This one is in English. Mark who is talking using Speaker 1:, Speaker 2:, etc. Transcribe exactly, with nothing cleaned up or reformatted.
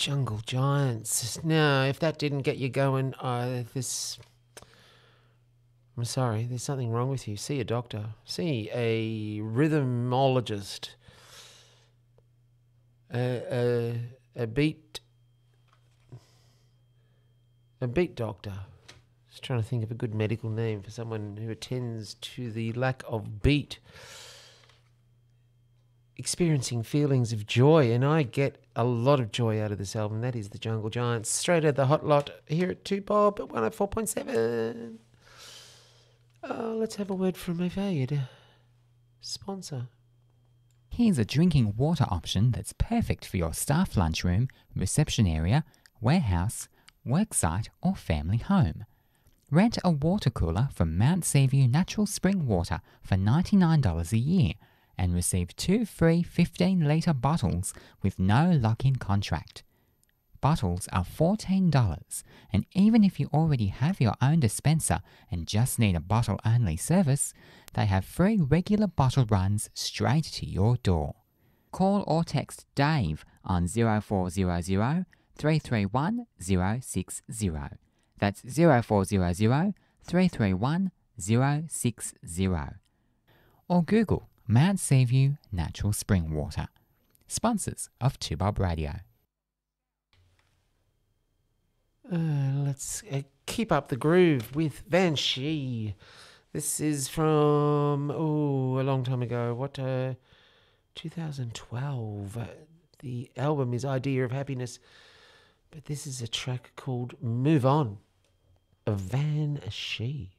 Speaker 1: Jungle Giants. Now, if that didn't get you going, uh, this... I'm sorry, there's something wrong with you. See a doctor. See a rhythmologist. A, a, a beat... A beat doctor. Just trying to think of a good medical name for someone who attends to the lack of beat. Experiencing feelings of joy, and I get a lot of joy out of this album. That is the Jungle Giants, straight out of the Hot Lot here at two Bob at one oh four point seven. Oh, let's have a word from my valued sponsor.
Speaker 2: Here's a drinking water option that's perfect for your staff lunchroom, reception area, warehouse, worksite or family home. Rent a water cooler from Mount Seaview Natural Spring Water for ninety-nine dollars a year and receive two free fifteen litre bottles with no lock-in contract. Bottles are fourteen dollars, and even if you already have your own dispenser and just need a bottle-only service, they have free regular bottle runs straight to your door. Call or text Dave on zero four zero zero, three three one, zero six zero. That's zero four zero zero, three three one, zero six zero. Or Google Mount Seaview Natural Spring Water. Sponsors of two Bob Radio.
Speaker 1: Uh, let's uh, keep up the groove with Banshee. This is from, oh, a long time ago. What, uh, twenty twelve. Uh, the album is Idea of Happiness. But this is a track called Move On of Banshee.